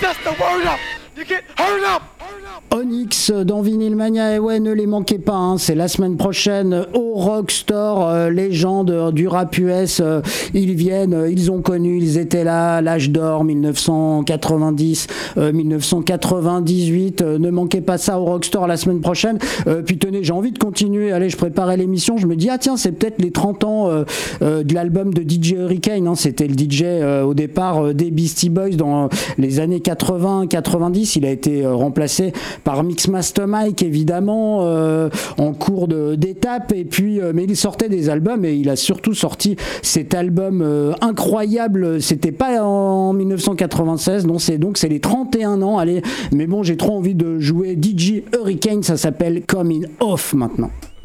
just the word up. You get heard up. Onyx dans Vinyl Mania, et ouais, ne les manquez pas, hein, c'est la semaine prochaine au Rockstore, légende du rap US, ils viennent, ils ont connu, ils étaient là, l'âge d'or 1990, 1998, ne manquez pas ça au Rockstore la semaine prochaine. Puis tenez, j'ai envie de continuer, allez, je préparais l'émission, je me dis, ah tiens, c'est peut-être les 30 ans de l'album de DJ Hurricane, hein, c'était le DJ au départ des Beastie Boys dans les années 80-90, il a été remplacé par Mixmaster Mike évidemment en cours d'étape, et puis mais il sortait des albums, et il a surtout sorti cet album incroyable, c'était pas en 1996, non, c'est les 31 ans, allez, mais bon, j'ai trop envie de jouer DJ Hurricane, ça s'appelle Coming Off maintenant.